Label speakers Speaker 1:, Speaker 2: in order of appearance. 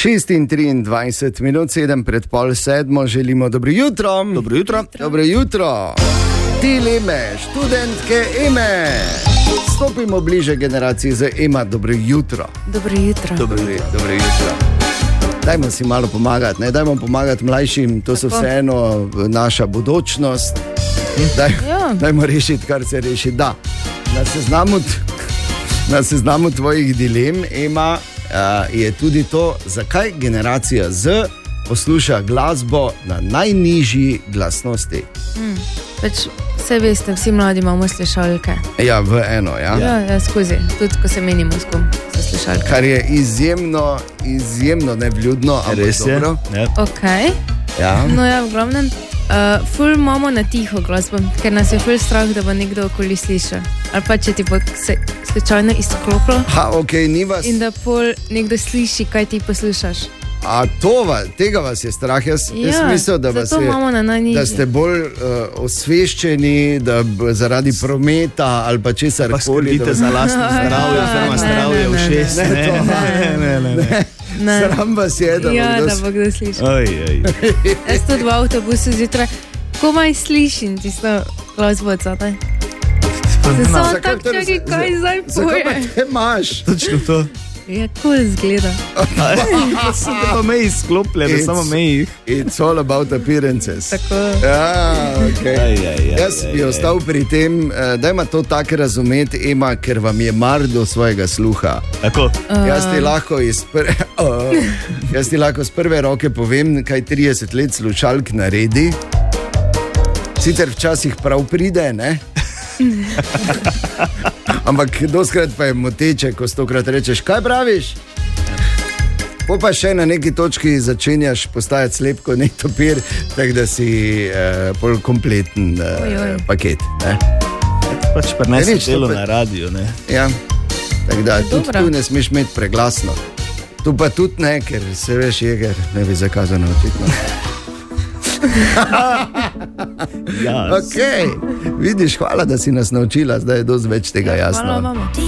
Speaker 1: 6:23 minut, 6:07, želimo dobro jutro.
Speaker 2: Dobro jutro.
Speaker 1: Dobro jutro. Dileme, študentke Eme. Stopimo bliže generaciji z Ema. Dobro jutro.
Speaker 3: Dobro jutro.
Speaker 1: Dobro jutro. Dajmo si malo pomagati, ne? Dajmo pomagati mlajšim, to so vseeno naša budućnost. Dajmo rešiti, kar se reši. Da, na seznamu tvojih dilem, Ema, je tudi to, zakaj generacija Z posluša glasbo na najnižji glasnosti.
Speaker 3: Pač vse veste, vsi mladi imamo slušalke.
Speaker 1: Ja, v eno, ja.
Speaker 3: Ja, skozi, tudi ko se menimo s kom so slušalke.
Speaker 1: Kar je izjemno nevljudno, ampak dobro.
Speaker 2: Ja.
Speaker 3: Ok,
Speaker 1: Ja.
Speaker 3: no ja, v glavnem, ful imamo na tiho glasbo, ker nas je ful strah, da bo nekdo okoli slišal. Ali pa če ti bo se slučajno izklopilo
Speaker 1: Ni vas.
Speaker 3: in da pol nekdo sliši, kaj ti poslušaš.
Speaker 1: A tega vas je strah? Jaz mislim, da vas
Speaker 3: zato
Speaker 1: je,
Speaker 3: imamo na najnižji.
Speaker 1: da ste bolj osveščeni, da zaradi prometa ali pa česar
Speaker 2: Pa skrbite za lastno zdravje, oziroma zdravje ušes. Ne.
Speaker 1: Sram vas je, da
Speaker 3: Ja,
Speaker 1: bo
Speaker 3: da
Speaker 1: kdo
Speaker 3: bo kdo slišal.
Speaker 2: Oj.
Speaker 3: Jaz tudi v avtobusu zjutraj komaj slišim tisto glasbo od zadaj. Samo
Speaker 1: Zakaj
Speaker 3: tako
Speaker 1: torej-
Speaker 3: čakaj, kaj zdaj
Speaker 1: Zakaj pa
Speaker 3: poje.
Speaker 1: te imaš?
Speaker 2: Točno to.
Speaker 3: Ja, cool zgleda.
Speaker 2: So pa meji sklopljene, samo meji.
Speaker 1: It's all about appearances.
Speaker 3: Tako.
Speaker 1: Ja, okay. Jaz bi
Speaker 2: Aj.
Speaker 1: ostal pri tem, da ima to tako razumeti, Ema, ker vam je mar do svojega sluha.
Speaker 2: Tako.
Speaker 1: Jaz ti lahko iz prve roke povem, kaj 30 let slušalk naredi. Sicer včasih prav pride, ne? Ampak doskrat pa je moteče, ko stokrat rečeš, kaj praviš? Pa še na neki točki začenjaš postajati slep kot nek topir, tako da si pol kompleten paket. Ne?
Speaker 2: Pač prenesi
Speaker 1: nič,
Speaker 2: delo
Speaker 1: to pa-
Speaker 2: na radio, ne.
Speaker 1: Ja. Tako da tudi
Speaker 3: Dobro.
Speaker 1: tu ne smeš imeti preglasno. Tu pa tudi ne, ker se veš, jeger ne bi zakazano očitno.
Speaker 2: Ja.
Speaker 1: Okay. Vidiš, hvala, da si nas naučila, zdaj je dosti več tega jasno.
Speaker 3: Hvala, mama.